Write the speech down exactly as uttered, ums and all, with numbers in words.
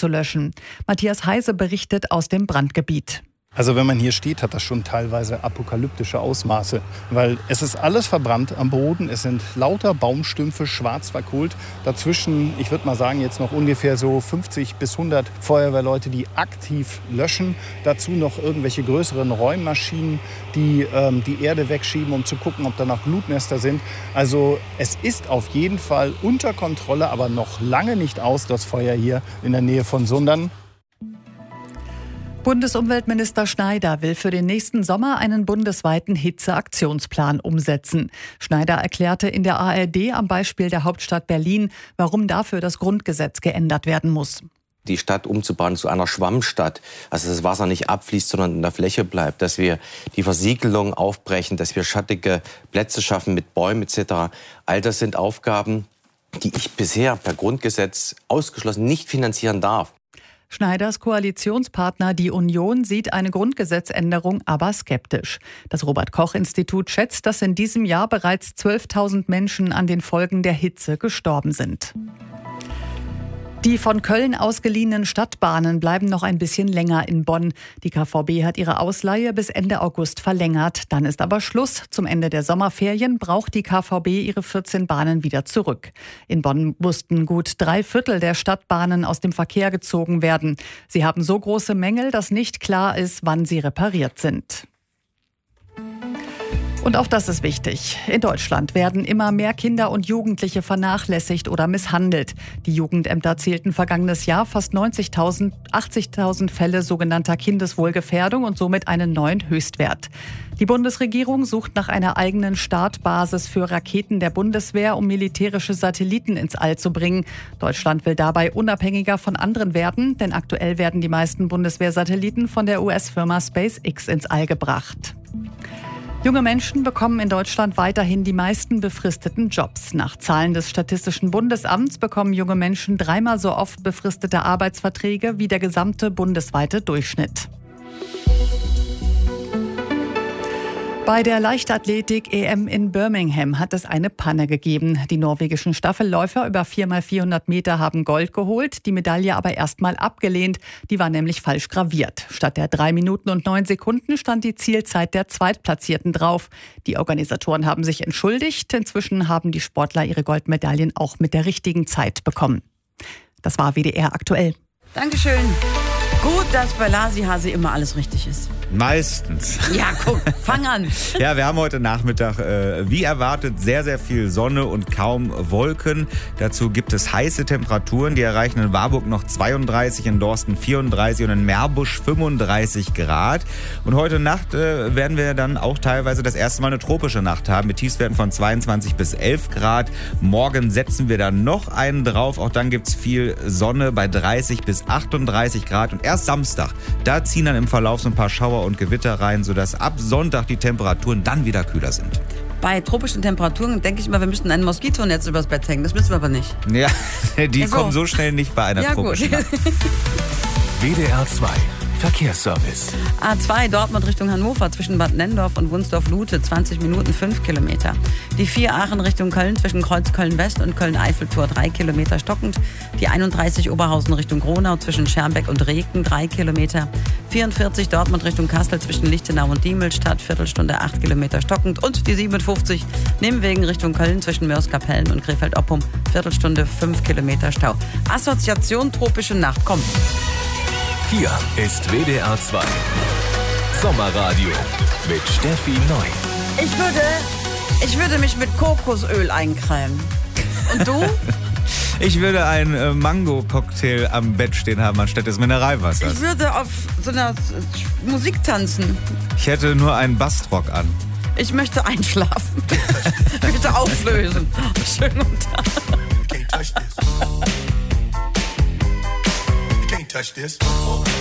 zu löschen. Matthias Heise berichtet aus dem Brandgebiet. Also wenn man hier steht, hat das schon teilweise apokalyptische Ausmaße, weil es ist alles verbrannt am Boden. Es sind lauter Baumstümpfe, schwarz verkohlt. Dazwischen, ich würde mal sagen, jetzt noch ungefähr so fünfzig bis hundert Feuerwehrleute, die aktiv löschen. Dazu noch irgendwelche größeren Räummaschinen, die ähm, die Erde wegschieben, um zu gucken, ob da noch Glutnester sind. Also es ist auf jeden Fall unter Kontrolle, aber noch lange nicht aus, das Feuer hier in der Nähe von Sundern. Bundesumweltminister Schneider will für den nächsten Sommer einen bundesweiten Hitzeaktionsplan umsetzen. Schneider erklärte in der A R D am Beispiel der Hauptstadt Berlin, warum dafür das Grundgesetz geändert werden muss. Die Stadt umzubauen zu einer Schwammstadt, also dass das Wasser nicht abfließt, sondern in der Fläche bleibt, dass wir die Versiegelung aufbrechen, dass wir schattige Plätze schaffen mit Bäumen et cetera. All das sind Aufgaben, die ich bisher per Grundgesetz ausgeschlossen nicht finanzieren darf. Schneiders Koalitionspartner Die Union sieht eine Grundgesetzänderung aber skeptisch. Das Robert-Koch-Institut schätzt, dass in diesem Jahr bereits zwölftausend Menschen an den Folgen der Hitze gestorben sind. Die von Köln ausgeliehenen Stadtbahnen bleiben noch ein bisschen länger in Bonn. Die K V B hat ihre Ausleihe bis Ende August verlängert. Dann ist aber Schluss. Zum Ende der Sommerferien braucht die K V B ihre vierzehn Bahnen wieder zurück. In Bonn mussten gut drei Viertel der Stadtbahnen aus dem Verkehr gezogen werden. Sie haben so große Mängel, dass nicht klar ist, wann sie repariert sind. Und auch das ist wichtig. In Deutschland werden immer mehr Kinder und Jugendliche vernachlässigt oder misshandelt. Die Jugendämter zählten vergangenes Jahr fast neunzigtausend, achtzigtausend Fälle sogenannter Kindeswohlgefährdung und somit einen neuen Höchstwert. Die Bundesregierung sucht nach einer eigenen Startbasis für Raketen der Bundeswehr, um militärische Satelliten ins All zu bringen. Deutschland will dabei unabhängiger von anderen werden, denn aktuell werden die meisten Bundeswehrsatelliten von der U S-Firma SpaceX ins All gebracht. Junge Menschen bekommen in Deutschland weiterhin die meisten befristeten Jobs. Nach Zahlen des Statistischen Bundesamts bekommen junge Menschen dreimal so oft befristete Arbeitsverträge wie der gesamte bundesweite Durchschnitt. Bei der Leichtathletik-E M in Birmingham hat es eine Panne gegeben. Die norwegischen Staffelläufer über vier mal vierhundert Meter haben Gold geholt, die Medaille aber erstmal abgelehnt. Die war nämlich falsch graviert. Statt der drei Minuten und neun Sekunden stand die Zielzeit der Zweitplatzierten drauf. Die Organisatoren haben sich entschuldigt. Inzwischen haben die Sportler ihre Goldmedaillen auch mit der richtigen Zeit bekommen. Das war W D R aktuell. Dankeschön. Gut, dass bei Lasi Hasi immer alles richtig ist. Meistens. Ja, guck, fang an. Ja, wir haben heute Nachmittag, äh, wie erwartet, sehr, sehr viel Sonne und kaum Wolken. Dazu gibt es heiße Temperaturen. Die erreichen in Warburg noch zweiunddreißig, in Dorsten vierunddreißig und in Meerbusch fünfunddreißig Grad. Und heute Nacht äh, werden wir dann auch teilweise das erste Mal eine tropische Nacht haben mit Tiefstwerten von zweiundzwanzig bis elf Grad. Morgen setzen wir dann noch einen drauf. Auch dann gibt es viel Sonne bei dreißig bis achtunddreißig Grad. Und erst Samstag, da ziehen dann im Verlauf so ein paar Schauer und Gewitter rein, sodass ab Sonntag die Temperaturen dann wieder kühler sind. Bei tropischen Temperaturen denke ich mal, wir müssten ein Moskitonetz übers Bett hängen. Das müssen wir aber nicht. Ja, die also. kommen so schnell nicht bei einer ja, tropischen gut. Nacht. W D R zwei Verkehrsservice. A zwei Dortmund Richtung Hannover zwischen Bad Nennendorf und Wunsdorf-Lute, zwanzig Minuten, fünf Kilometer. Die vier Aachen Richtung Köln zwischen Kreuz Köln-West und Köln-Eiffeltor, drei Kilometer stockend. Die einunddreißig Oberhausen Richtung Gronau zwischen Schermbeck und Reken, drei Kilometer. vierundvierzig Dortmund Richtung Kassel zwischen Lichtenau und Diemelstadt, Viertelstunde, acht Kilometer stockend. Und die siebenundfünfzig Nimwegen Richtung Köln zwischen Mörs-Kapellen und Krefeld-Oppum, Viertelstunde, fünf Kilometer Stau. Assoziation tropische Nacht, komm. Hier ist W D R zwei Sommerradio mit Steffi Neu. Ich würde, ich würde mich mit Kokosöl eincremen. Und du? Ich würde einen äh, Mango-Cocktail am Bett stehen haben, anstatt des Mineralwassers. Ich würde auf so einer Musik tanzen. Ich hätte nur einen Bastrock an. Ich möchte einschlafen. Ich möchte auflösen. Schönen guten Tag. You can't touch this. You can't touch this.